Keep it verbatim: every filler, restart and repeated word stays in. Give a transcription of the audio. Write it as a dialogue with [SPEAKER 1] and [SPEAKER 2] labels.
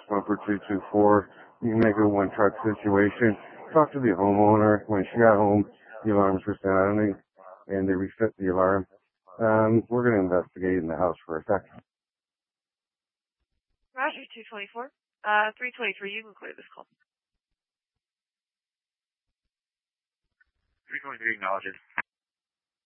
[SPEAKER 1] Bumper two two four. You can make it a one truck situation. Talk to the homeowner. When she got home, the alarms were sounding, and they reset the alarm. Um, we're going to investigate in the house for a second.
[SPEAKER 2] Roger, two twenty-four. Uh, three twenty-three, you can clear this call.
[SPEAKER 3] three twenty-three acknowledges.